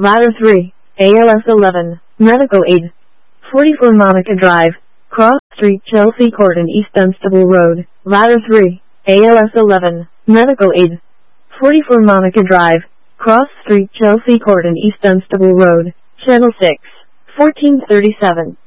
Ladder 3, ALS 11, Medical Aid. 44 Monica Drive, Cross Street, Chelsea Court and East Dunstable Road. Ladder 3, ALS 11, Medical Aid. 44 Monica Drive, Cross Street, Chelsea Court and East Dunstable Road. Channel 6, 1437.